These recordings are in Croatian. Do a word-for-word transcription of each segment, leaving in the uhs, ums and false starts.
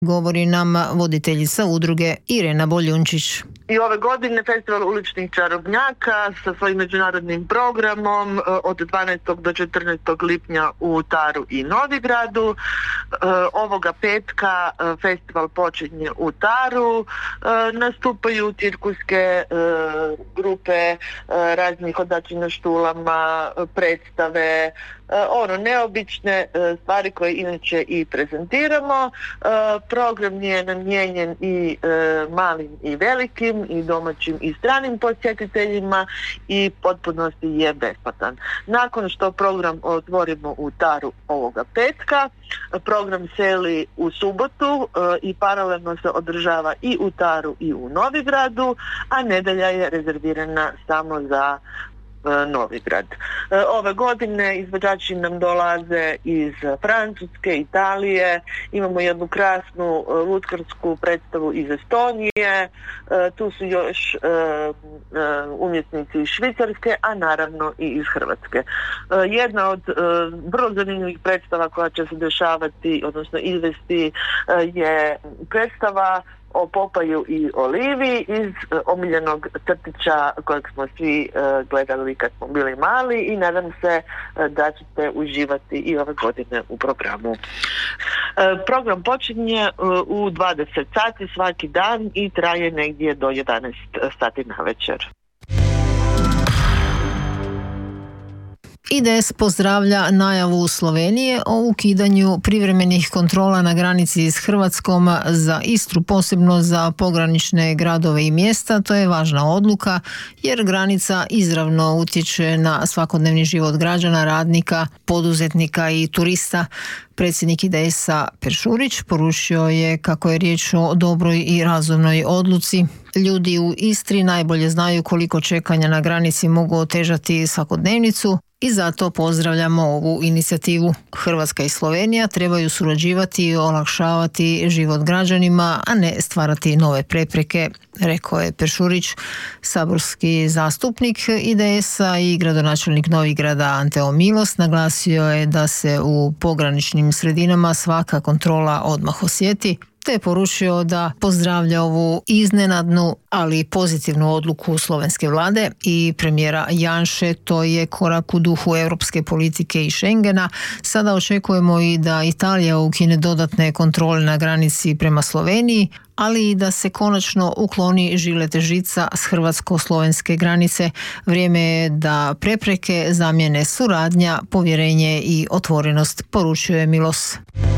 Govori nam voditeljica udruge Irena Boljunčić. I ove godine Festival uličnih čarobnjaka sa svojim međunarodnim programom od dvanaestog do četrnaestog lipnja u Taru i Novigradu. Ovoga petka festival počinje u Taru. Nastupaju cirkuske grupe raznih hodača na štulama, predstave, ono neobične stvari koje inače i prezentiramo. Program je namijenjen i malim i velikim, i domaćim i stranim posjetiteljima i potpunosti je besplatan. Nakon što program otvorimo u Taru ovoga petka, program seli u subotu i paralelno se održava i u Taru i u Novigradu, a nedjelja je rezervirana samo za Novigrad. Ove godine izvođači nam dolaze iz Francuske, Italije, imamo jednu krasnu lutkarsku predstavu iz Estonije, tu su još umjetnici iz Švicarske, a naravno i iz Hrvatske. Jedna od vrlo zanimljivih predstava koja će se dešavati, odnosno izvesti, je predstava o Popaju i Olivi iz omiljenog crtića kojeg smo svi gledali kad smo bili mali i nadam se da ćete uživati i ove godine u programu. Program počinje u dvadeset sati svaki dan i traje negdje do jedanaest sati na večer. I D S pozdravlja najavu Slovenije o ukidanju privremenih kontrola na granici s Hrvatskom za Istru, posebno za pogranične gradove i mjesta. To je važna odluka jer granica izravno utječe na svakodnevni život građana, radnika, poduzetnika i turista. Predsjednik I D S-a Peršurić poručio je kako je riječ o dobroj i razumnoj odluci. Ljudi u Istri najbolje znaju koliko čekanja na granici mogu otežati svakodnevnicu i zato pozdravljamo ovu inicijativu. Hrvatska i Slovenija trebaju surađivati i olakšavati život građanima, a ne stvarati nove prepreke, rekao je Peršurić. Saborski zastupnik I D S-a i gradonačelnik Novigrada Anteo Milos naglasio je da se u pograničnim sredinama svaka kontrola odmah osjeti, te je poručio da pozdravlja ovu iznenadnu, ali pozitivnu odluku slovenske vlade i premijera Janše. To je korak u duhu europske politike i Schengena. Sada očekujemo i da Italija ukine dodatne kontrole na granici prema Sloveniji, ali i da se konačno ukloni žilet žica s hrvatsko-slovenske granice. Vrijeme je da prepreke zamijene suradnja, povjerenje i otvorenost, poručuje Milos.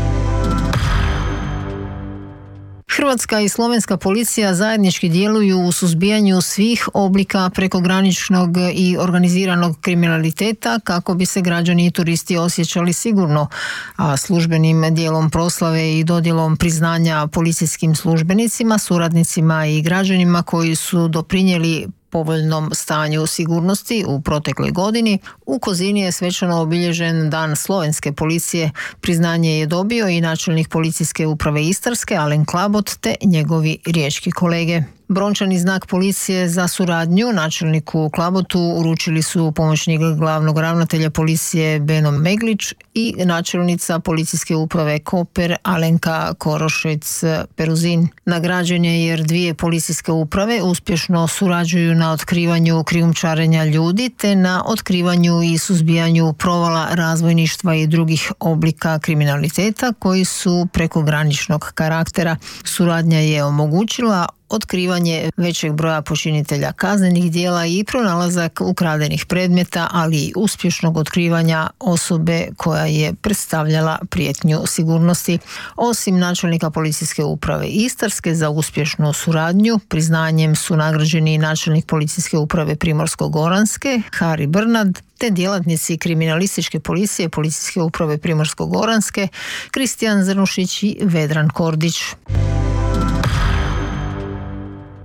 Hrvatska i slovenska policija zajednički djeluju u suzbijanju svih oblika prekograničnog i organiziranog kriminaliteta kako bi se građani i turisti osjećali sigurno, a službenim dijelom proslave i dodjelom priznanja policijskim službenicima, suradnicima i građanima koji su doprinijeli povoljnom stanju sigurnosti u protekloj godini, u Kozini je svečano obilježen Dan slovenske policije. Priznanje je dobio i načelnik policijske uprave Istarske Alen Klabot te njegovi riječki kolege. Brončani znak policije za suradnju načelniku Klabotu uručili su pomoćnik glavnog ravnatelja policije Beno Meglić i načelnica policijske uprave Koper Alenka Korošec-Peruzin. Nagrađen je jer dvije policijske uprave uspješno surađuju na otkrivanju krijumčarenja ljudi te na otkrivanju i suzbijanju provala razvojništva i drugih oblika kriminaliteta koji su prekograničnog karaktera. Suradnja je omogućila otkrivanje većeg broja počinitelja kaznenih djela i pronalazak ukradenih predmeta, ali i uspješnog otkrivanja osobe koja je predstavljala prijetnju sigurnosti. Osim načelnika policijske uprave Istarske za uspješnu suradnju, priznanjem su nagrađeni načelnik policijske uprave Primorsko-goranske Hari Brnad, te djelatnici kriminalističke policije policijske uprave Primorsko-goranske Kristijan Zrnušić i Vedran Kordić.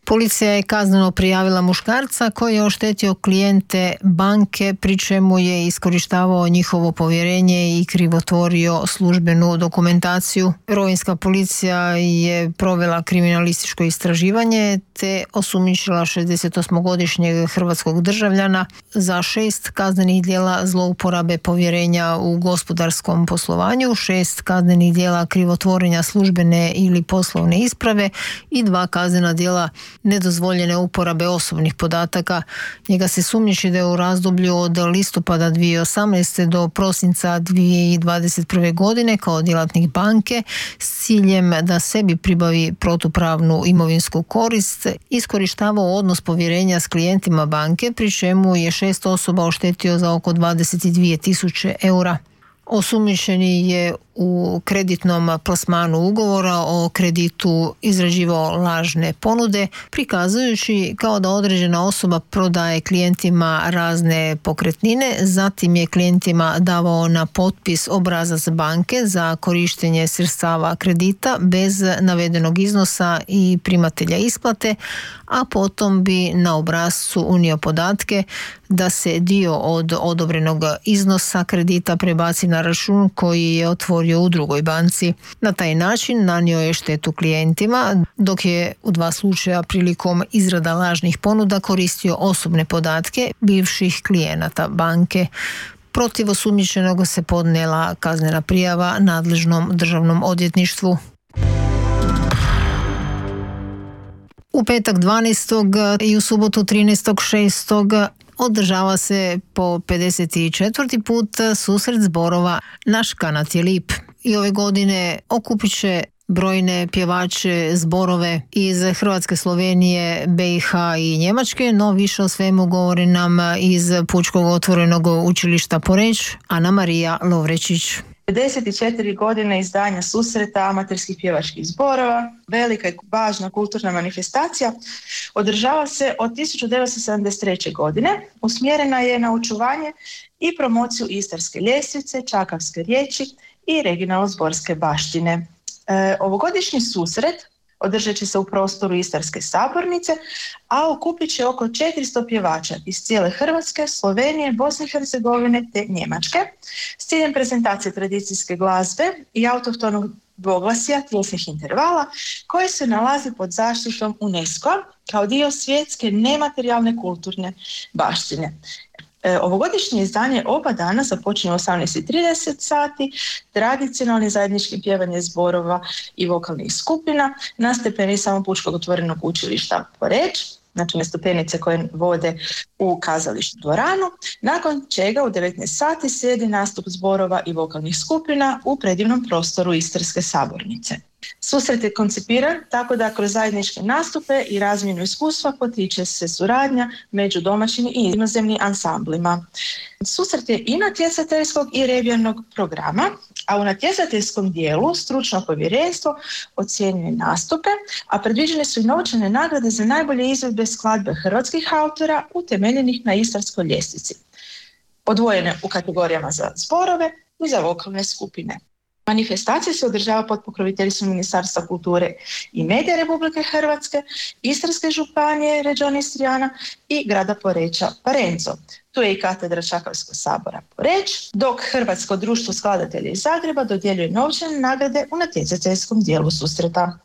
Policija je kazneno prijavila muškarca koji je oštetio klijente banke, pri čemu je iskorištavao njihovo povjerenje i krivotvorio službenu dokumentaciju. Rovinjska policija je provela kriminalističko istraživanje te osumnjičila šezdesetosmogodišnjeg hrvatskog državljana za šest kaznenih djela zlouporabe povjerenja u gospodarskom poslovanju, šest kaznenih djela krivotvorenja službene ili poslovne isprave i dva kaznena djela nedozvoljene uporabe osobnih podataka. Njega se sumnjiči da je u razdoblju od listopada dvije tisuće osamnaeste. do prosinca dvije tisuće dvadeset prve. godine kao djelatnik banke s ciljem da sebi pribavi protupravnu imovinsku korist iskorištavao odnos povjerenja s klijentima banke, pri čemu je šest osoba oštetio za oko dvadeset dvije tisuće eura. Osumnjičeni je u kreditnom plasmanu ugovora o kreditu izrađivao lažne ponude, prikazujući kao da određena osoba prodaje klijentima razne pokretnine, zatim je klijentima davao na potpis obrazac banke za korištenje sredstava kredita bez navedenog iznosa i primatelja isplate, a potom bi na obrascu unio podatke da se dio od odobrenog iznosa kredita prebaci na račun koji je otvorio u drugoj banci. Na taj način nanio je štetu klijentima, dok je u dva slučaja prilikom izrada lažnih ponuda koristio osobne podatke bivših klijenata banke. Protiv osumnjičenog se podnijela kaznena prijava nadležnom državnom odvjetništvu. U petak dvanaestog i u subotu trinaestog šestog održava se po pedeset četvrti put susret zborova Naš kanat je lip. I ove godine okupit će brojne pjevače, zborove iz Hrvatske, Slovenije, B i H i Njemačke, no više o svemu govori nam iz Pučkog otvorenog učilišta Poreč Ana Marija Lovrečić. pedeset četiri godine izdanja susreta amaterskih pjevačkih zborova, velika i važna kulturna manifestacija, održava se od tisuću devetsto sedamdeset treće. godine, usmjerena je na očuvanje i promociju istarske ljestvice, čakavske riječi i regionalno-zborske baštine. E, ovogodišnji susret održat će se u prostoru Istarske sabornice, a okupit će oko četiristo pjevača iz cijele Hrvatske, Slovenije, Bosne i Hercegovine te Njemačke s ciljem prezentacije tradicijske glazbe i autohtonog dvoglasja tjesnih intervala koje se nalazi pod zaštitom UNESCO-a kao dio svjetske nematerijalne kulturne baštine. E, ovogodišnje izdanje oba dana započinje u osamnaest i trideset sati, tradicionalni zajednički pjevanje zborova i vokalnih skupina na stepenicama Pučkog otvorenog učilišta Poreč, znači na stepenice koje vode u kazališnu dvoranu, nakon čega u devetnaest sati slijedi nastup zborova i vokalnih skupina u predivnom prostoru Istarske sabornice. Susret je koncipiran tako da kroz zajedničke nastupe i razmjenu iskustva potiče se suradnja među domaćim i inozemnim ansamblima. Susret je i natjecateljskog i revijornog programa, a u natjecateljskom dijelu stručno povjerenstvo ocjenjuje nastupe, a predviđene su i novčane nagrade za najbolje izvedbe skladbe hrvatskih autora utemeljenih na istarskoj ljestvici, odvojene u kategorijama za zborove i za vokalne skupine. Manifestacija se održava pod pokroviteljstvom Ministarstva kulture i medija Republike Hrvatske, Istarske županije Regione Istrijana i grada Poreča Parenzo. Tu je i katedra Čakavskog sabora Poreč, dok Hrvatsko društvo skladatelja iz Zagreba dodjeljuje novčane nagrade u natjecateljskom dijelu susreta.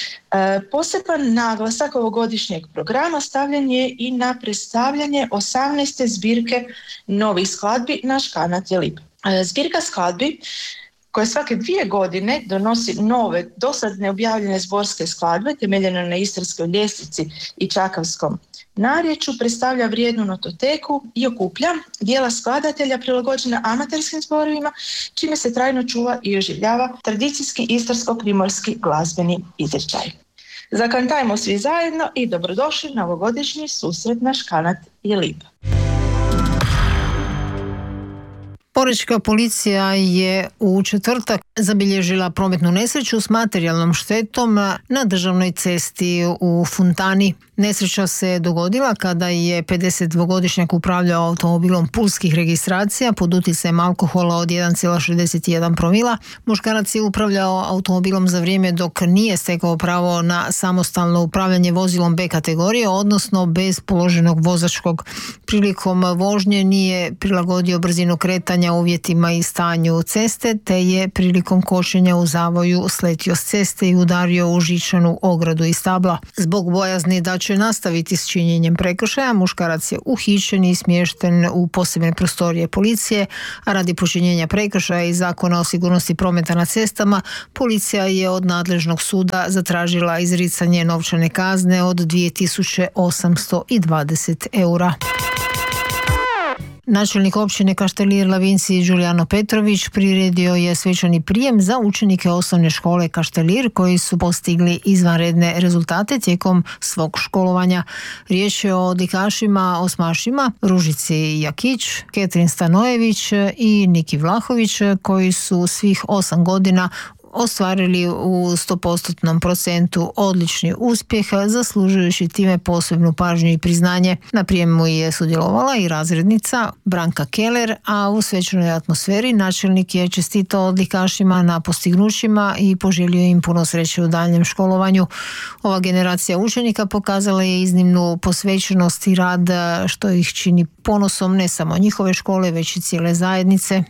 E, poseban naglasak ovogodišnjeg programa stavljen je i na predstavljanje osamnaeste zbirke novih skladbi Naš kanat je lip. E, zbirka skladbi koje svake dvije godine donosi nove, dosad neobjavljene zborske skladbe temeljene na istarskoj ljestvici i čakavskom narječju, predstavlja vrijednu nototeku i okuplja djela skladatelja prilagođena amaterskim zborovima, čime se trajno čuva i oživljava tradicijski istarsko-primorski glazbeni izričaj. Zakantajmo svi zajedno i dobrodošli na ovogodišnji susret Naš kanat je lip. Porečka policija je u četvrtak zabilježila prometnu nesreću s materijalnom štetom na državnoj cesti u Funtani. Nesreća se dogodila kada je pedesetdvogodišnjak upravljao automobilom pulskih registracija pod utjecajem alkohola od jedan zarez šezdeset jedan promila. Muškarac je upravljao automobilom za vrijeme dok nije stekao pravo na samostalno upravljanje vozilom B kategorije, odnosno bez položenog vozačkog. Prilikom vožnje nije prilagodio brzinu kretanja uvjetima i stanju ceste, te je prilikom kočenja u zavoju sletio s ceste i udario u žičanu ogradu i stabla. Zbog bojazni da će nastaviti s činjenjem prekršaja, muškarac je uhićen i smješten u posebne prostorije policije, a radi počinjenja prekršaja i Zakona o sigurnosti prometa na cestama, policija je od nadležnog suda zatražila izricanje novčane kazne od dvije tisuće osamsto dvadeset eura. Načelnik općine Kaštelir Lavinci Giuliano Petrović priredio je svečani prijem za učenike osnovne škole Kaštelir koji su postigli izvanredne rezultate tijekom svog školovanja. Riječ je o odlikašima osmašima Ružici Jakić, Ketrin Stanojević i Niki Vlahović koji su svih osam godina ostvarili u sto posto procentu odlični uspjeh, zaslužujući time posebnu pažnju i priznanje. Na prijemu je sudjelovala i razrednica Branka Keller, a u svečanoj atmosferi načelnik je čestitao odlikašima na postignućima i poželio im puno sreće u daljnjem školovanju. Ova generacija učenika pokazala je iznimnu posvećenost i rad, što ih čini ponosom ne samo njihove škole, već i cijele zajednice.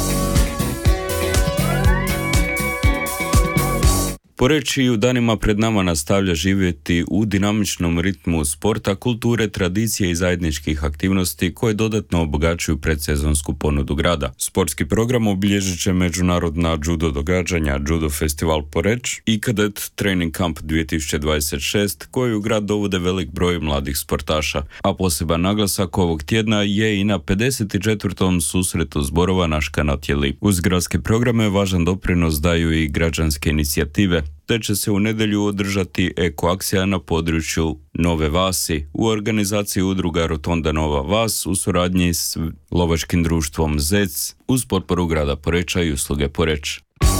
Poreč i u danima pred nama nastavlja živjeti u dinamičnom ritmu sporta, kulture, tradicije i zajedničkih aktivnosti koje dodatno obogaćuju predsezonsku ponudu grada. Sportski program obilježit će međunarodna judo događanja Judo Festival Poreč i Cadet Training Camp dvije tisuće dvadeset šest koji u grad dovode velik broj mladih sportaša, a poseban naglasak ovog tjedna je i na pedeset četvrtom susretu zborova Naš kanat je lip. Uz gradske programe važan doprinos daju i građanske inicijative, te će se u nedjelju održati ekoakcija na području Nove Vasi u organizaciji udruga Rotonda Nova Vas u suradnji s lovačkim društvom Zec uz potporu grada Poreča i usluge Poreč.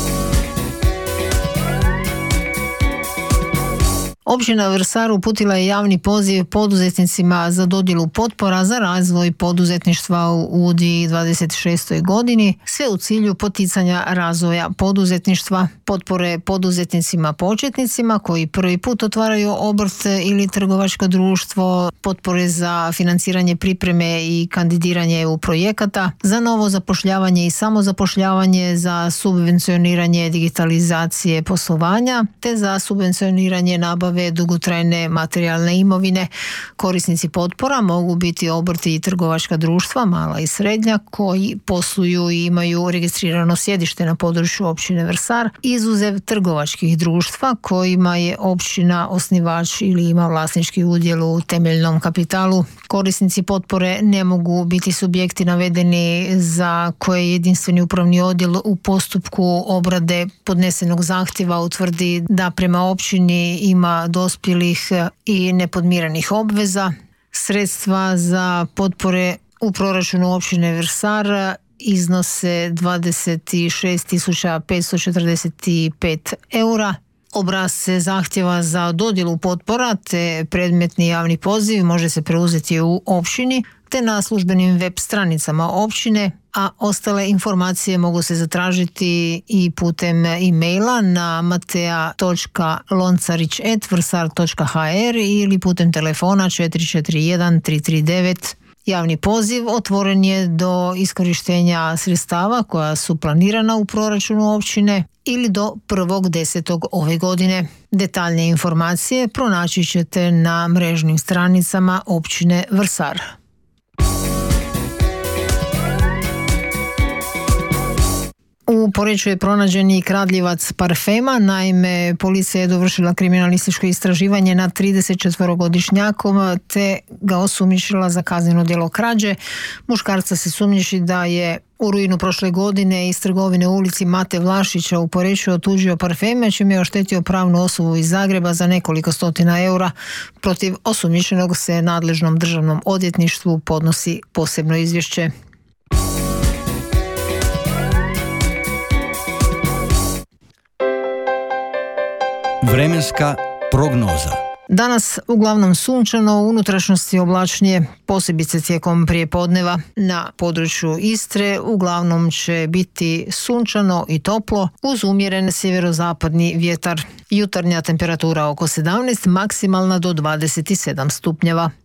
Općina Vrsar uputila je javni poziv poduzetnicima za dodjelu potpora za razvoj poduzetništva u dvije tisuće dvadeset šestoj godini, sve u cilju poticanja razvoja poduzetništva. Potpore poduzetnicima početnicima koji prvi put otvaraju obrt ili trgovačko društvo, potpore za financiranje pripreme i kandidiranje E U projekata, za novo zapošljavanje i samozapošljavanje, za subvencioniranje digitalizacije poslovanja, te za subvencioniranje nabave dugotrajne materijalne imovine. Korisnici potpora mogu biti obrti i trgovačka društva, mala i srednja, koji posluju i imaju registrirano sjedište na području općine Vrsar, izuzev trgovačkih društva kojima je općina osnivač ili ima vlasnički udjel u temeljnom kapitalu. Korisnici potpore ne mogu biti subjekti navedeni za koje jedinstveni upravni odjel u postupku obrade podnesenog zahtjeva utvrdi da prema općini ima dospjelih i nepodmiranih obveza. Sredstva za potpore u proračunu općine Vrsar iznose dvadeset šest tisuća petsto četrdeset pet eura. Obrasce zahtjeva za dodjelu potpora te predmetni javni poziv može se preuzeti u općini te na službenim web stranicama općine, a ostale informacije mogu se zatražiti i putem e-maila na matea točka loncarić at vrsar točka ha er ili putem telefona četiri četiri jedan tri tri devet. Javni poziv otvoren je do iskorištenja sredstava koja su planirana u proračunu općine ili do prvog desetog ove godine. Detaljne informacije pronaći ćete na mrežnim stranicama općine Vrsar. U Poreču je pronađen i kradljivac parfema. Naime, policija je dovršila kriminalističko istraživanje nad tridesetčetverogodišnjakom te ga osumnjičila za kazneno djelo krađe. Muškarca se sumnjiči da je u rujnu prošle godine iz trgovine u ulici Mate Vlašića u Poreču otuđio parfeme, čime je oštetio pravnu osobu iz Zagreba za nekoliko stotina eura. Protiv osumnjičenog se nadležnom državnom odvjetništvu podnosi posebno izvješće. Vremenska prognoza. Danas uglavnom sunčano, u unutrašnjosti oblačnije, posebice tijekom prijepodneva. Na području Istre uglavnom će biti sunčano i toplo uz umjeren sjeverozapadni vjetar. Jutarnja temperatura oko sedamnaest, maksimalna do dvadeset sedam stupnjeva.